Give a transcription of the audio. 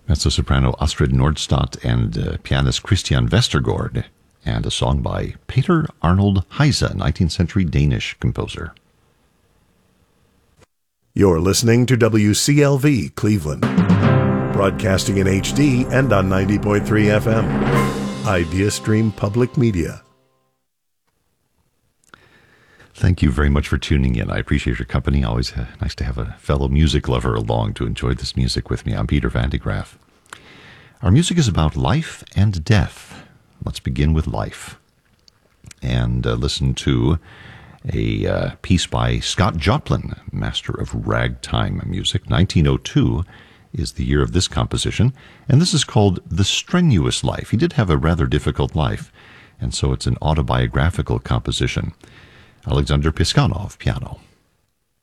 Mezzo-soprano Astrid Nordstadt and pianist Christian Vestergaard, and a song by Peter Arnold Heise, 19th century Danish composer. You're listening to WCLV Cleveland, broadcasting in HD and on 90.3 FM. Idea Stream Public Media. Thank you very much for tuning in. I appreciate your company. Always nice to have a fellow music lover along to enjoy this music with me. I'm Peter Van de Graaff. Our music is about life and death. Let's begin with life and listen to a piece by Scott Joplin, master of ragtime music. 1902 is the year of this composition, and this is called The Strenuous Life. He did have a rather difficult life, and so it's an autobiographical composition. Alexander Piskanov, piano.